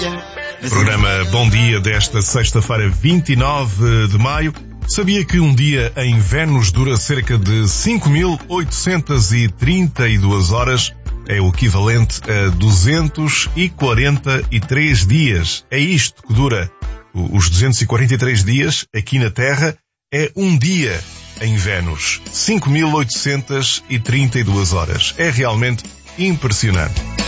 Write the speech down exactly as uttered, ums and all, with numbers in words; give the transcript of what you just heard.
Programa Bom Dia desta sexta-feira, vinte e nove de maio. Sabia que um dia em Vênus dura cerca de cinco mil oitocentas e trinta e duas horas? É o equivalente a duzentos e quarenta e três dias. É isto que dura os duzentos e quarenta e três dias aqui na Terra. É um dia em Vênus. cinco mil oitocentas e trinta e duas horas. É realmente impressionante.